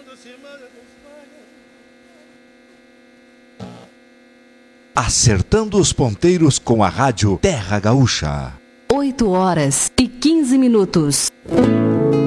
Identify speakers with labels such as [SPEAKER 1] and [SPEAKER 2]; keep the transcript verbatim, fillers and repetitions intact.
[SPEAKER 1] Acertando os ponteiros com a rádio Terra Gaúcha.
[SPEAKER 2] oito horas e quinze minutos.